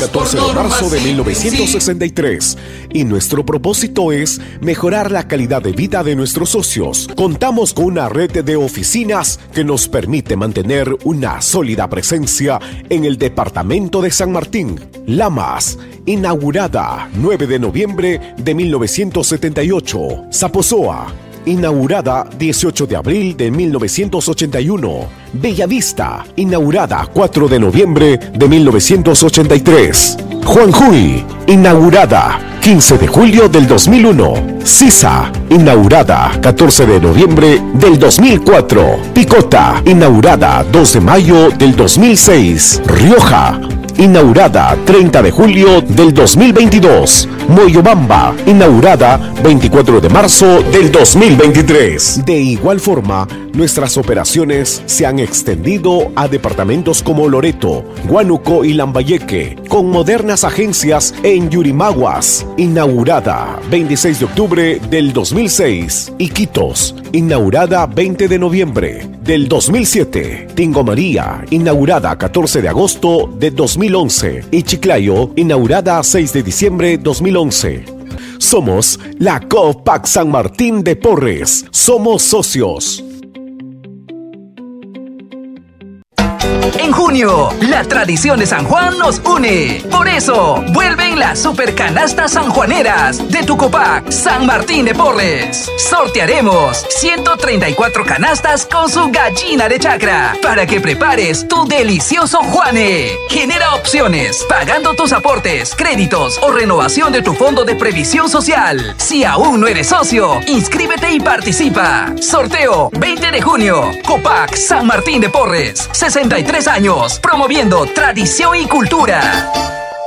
14 de marzo de 1963 y nuestro propósito es mejorar la calidad de vida de nuestros socios. Contamos con una red de oficinas que nos permite mantener una sólida presencia en el departamento de San Martín. Lamas, inaugurada 9 de noviembre de 1978. Zaposoa, inaugurada 18 de abril de 1981. Bellavista, inaugurada 4 de noviembre de 1983. Juanjuy, inaugurada 15 de julio del 2001. Sisa, inaugurada 14 de noviembre del 2004. Picota, inaugurada 2 de mayo del 2006. Rioja, inaugurada 30 de julio del 2022. Moyobamba, inaugurada 24 de marzo del 2023. De igual forma, nuestras operaciones se han extendido a departamentos como Loreto, Huánuco y Lambayeque, con modernas agencias en Yurimaguas, inaugurada 26 de octubre del 2006. Iquitos, inaugurada 20 de noviembre del 2007. Tingo María, inaugurada 14 de agosto de 2011. Y Chiclayo, inaugurada 6 de diciembre 2011. Somos la Copac San Martín de Porres. Somos socios. En junio, la tradición de San Juan nos une. Por eso, vuelven las super canastas sanjuaneras de tu Copac San Martín de Porres. Sortearemos 134 canastas con su gallina de chacra para que prepares tu delicioso Juane. Genera opciones pagando tus aportes, créditos o renovación de tu fondo de previsión social. Si aún no eres socio, inscríbete y participa. Sorteo 20 de junio. Copac San Martín de Porres. 63 años, promoviendo tradición y cultura.